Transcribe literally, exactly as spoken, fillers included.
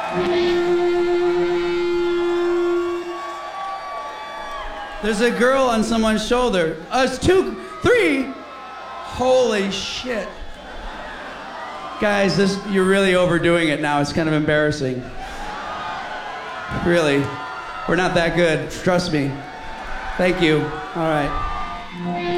There's a girl on someone's shoulder. Uh, it's two, three. Holy shit. Guys, this, you're really overdoing it now. It's kind of embarrassing. Really. We're not that good. Trust me. Thank you. All right.